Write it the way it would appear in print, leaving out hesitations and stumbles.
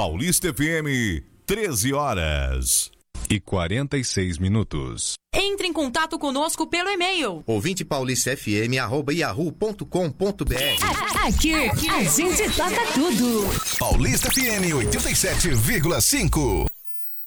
Paulista FM, 13h46. Entre em contato conosco pelo e-mail ouvintepaulistafm@yahoo.com.br. Aqui a gente toca tudo. Paulista FM 87,5.